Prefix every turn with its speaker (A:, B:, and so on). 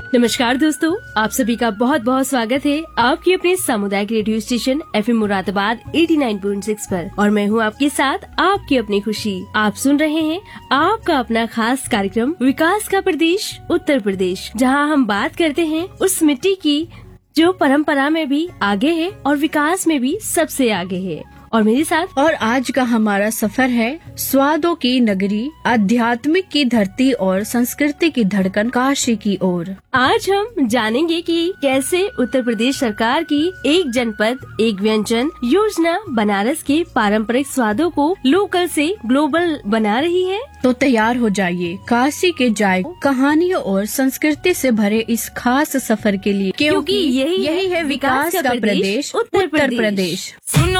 A: नमस्कार दोस्तों, आप सभी का बहुत बहुत स्वागत है आपके अपने सामुदायिक रेडियो स्टेशन FM मुरादाबाद 89.6 पर। और मैं हूं आपके साथ आपकी अपनी खुशी। आप सुन रहे हैं आपका अपना खास कार्यक्रम विकास का प्रदेश उत्तर प्रदेश, जहां हम बात करते हैं उस मिट्टी की जो परंपरा में भी आगे है और विकास में भी सबसे आगे है। और मेरे साथ
B: और आज का हमारा सफर है स्वादों की नगरी, आध्यात्मिक की धरती और संस्कृति की धड़कन काशी की ओर।
A: आज हम जानेंगे कि कैसे उत्तर प्रदेश सरकार की एक जनपद एक व्यंजन योजना बनारस के पारंपरिक स्वादों को लोकल से ग्लोबल बना रही है।
B: तो तैयार हो जाइए काशी के जायकों, कहानियों और संस्कृति से भरे इस खास सफर के लिए, क्योंकि यही है विकास का प्रदेश उत्तर प्रदेश।